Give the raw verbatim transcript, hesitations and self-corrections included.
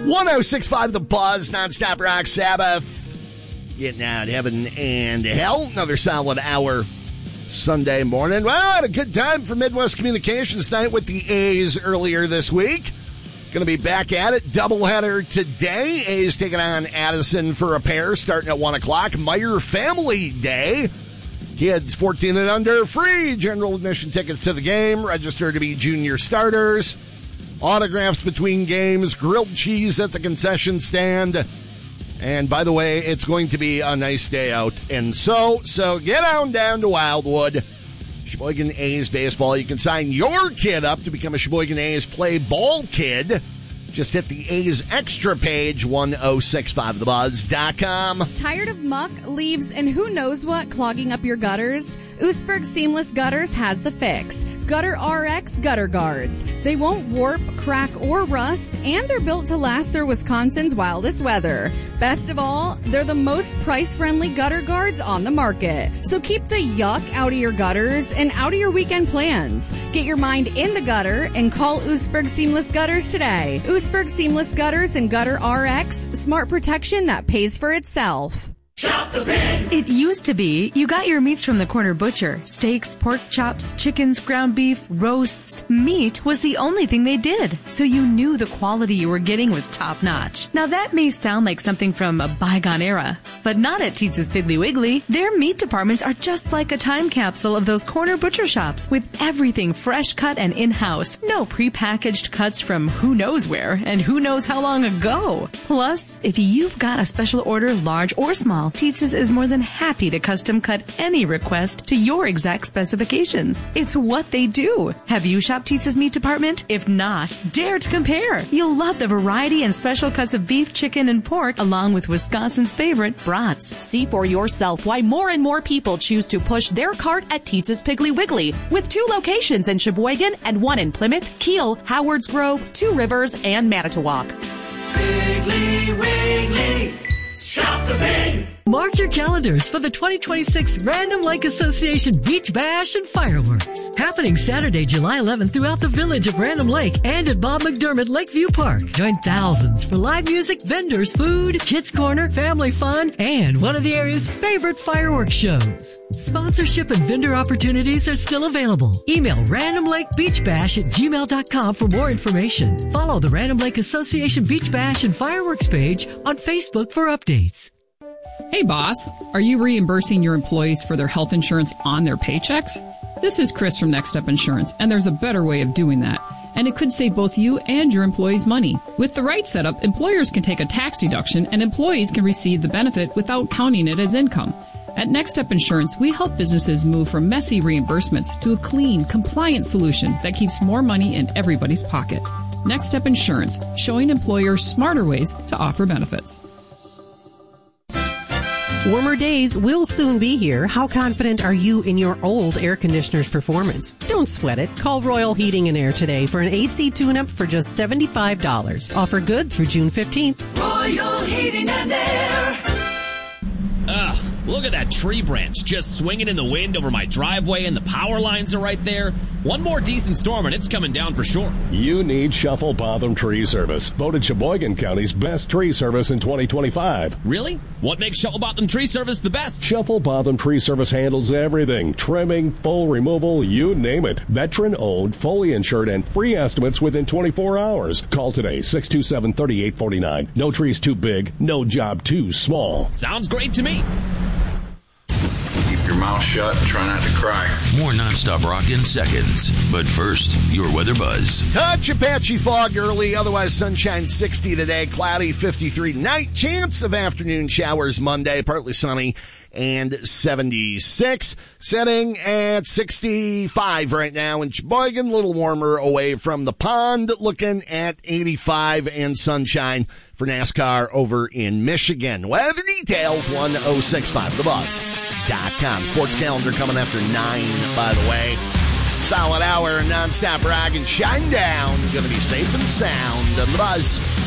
one oh six point five The Buzz, nonstop rock Sabbath. Getting out heaven and hell. Another solid hour Sunday morning. Well, I had a good time for Midwest Communications night with the A's earlier this week. Going to be back at it. Doubleheader today. A's taking on Addison for a pair starting at one o'clock. Meyer Family Day. Kids fourteen and under, free general admission tickets to the game. Register to be junior starters. Autographs between games. Grilled cheese at the concession stand. And by the way, it's going to be a nice day out. And so, so get on down to Wildwood. Sheboygan A's baseball. You can sign your kid up to become a Sheboygan A's play ball kid. Just hit the A's extra page, ten sixty-five the buzz dot com. Tired of muck, leaves, and who knows what clogging up your gutters? Oostburg Seamless Gutters has the fix. Gutter R X Gutter Guards. They won't warp, crack, or rust, and they're built to last through Wisconsin's wildest weather. Best of all, they're the most price-friendly gutter guards on the market. So keep the yuck out of your gutters and out of your weekend plans. Get your mind in the gutter and call Oostburg Seamless Gutters today. Oostburg Seamless Gutters and Gutter R X, smart protection that pays for itself. Shop the Pig! It used to be you got your meats from the corner butcher. Steaks, pork chops, chickens, ground beef, roasts. Meat was the only thing they did, so you knew the quality you were getting was top-notch. Now that may sound like something from a bygone era, but not at Teetz's Piggly Wiggly. Their meat departments are just like a time capsule of those corner butcher shops, with everything fresh cut and in-house. No prepackaged cuts from who knows where and who knows how long ago. Plus, if you've got a special order, large or small, Teetz's is more than happy to custom cut any request to your exact specifications. It's what they do. Have you shopped Teetz's meat department? If not, dare to compare. You'll love the variety and special cuts of beef, chicken, and pork, along with Wisconsin's favorite brats. See for yourself why more and more people choose to push their cart at Teetz's Piggly Wiggly, with two locations in Sheboygan and one in Plymouth, Kiel, Howards Grove, Two Rivers, and Manitowoc. Piggly Wiggly, shop the pig! Mark your calendars for the twenty twenty-six Random Lake Association Beach Bash and Fireworks. Happening Saturday, July eleventh throughout the village of Random Lake and at Bob McDermott Lakeview Park. Join thousands for live music, vendors, food, kids corner, family fun, and one of the area's favorite fireworks shows. Sponsorship and vendor opportunities are still available. Email randomlakebeachbash at gmail dot com for more information. Follow the Random Lake Association Beach Bash and Fireworks page on Facebook for updates. Hey boss, are you reimbursing your employees for their health insurance on their paychecks? This is Chris from Next Step Insurance, and there's a better way of doing that. And it could save both you and your employees money. With the right setup, employers can take a tax deduction and employees can receive the benefit without counting it as income. At Next Step Insurance, we help businesses move from messy reimbursements to a clean, compliant solution that keeps more money in everybody's pocket. Next Step Insurance, showing employers smarter ways to offer benefits. Warmer days will soon be here. How confident are you in your old air conditioner's performance? Don't sweat it. Call Royal Heating and Air today for an A C tune-up for just seventy-five dollars. Offer good through June fifteenth. Royal Heating and Air. Ugh, look at that tree branch just swinging in the wind over my driveway and the power lines are right there. One more decent storm and it's coming down for sure. You need Shuffle Botham Tree Service, voted Sheboygan County's best tree service in twenty twenty-five. Really? What makes Shuffle Botham Tree Service the best? Shuffle Botham Tree Service handles everything. Trimming, full removal, you name it. Veteran-owned, fully insured, and free estimates within twenty-four hours. Call today, six two seven, three eight four nine. No tree's too big, no job too small. Sounds great to me. Keep your mouth shut and try not to cry. More nonstop rock in seconds. But first, your weather buzz. Touch of patchy fog early, otherwise sunshine sixty today, cloudy fifty-three night, chance of afternoon showers Monday, partly sunny and seventy-six. Setting at sixty-five right now in Sheboygan, a little warmer away from the pond, looking at eighty-five and sunshine for NASCAR over in Michigan. Weather details, ten sixty-five the buzz dot com. Sports calendar coming after nine, by the way. Solid hour, nonstop rock and shine down. Going to be safe and sound on the Buzz.